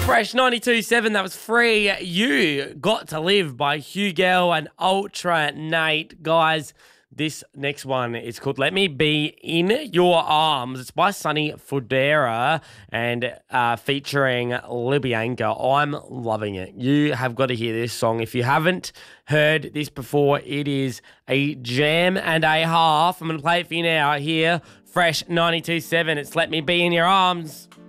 Fresh 92.7, that was Free You Got to Live by Hugel and Ultra Nate. Guys, this next one is called Let Me Be In Your Arms. It's by Sonny Fodera and featuring Libyanka. I'm loving it. You have got to hear this song. If you haven't heard this before, it is a jam and a half. I'm going to play it for you now here. Fresh 92.7, it's Let Me Be In Your Arms.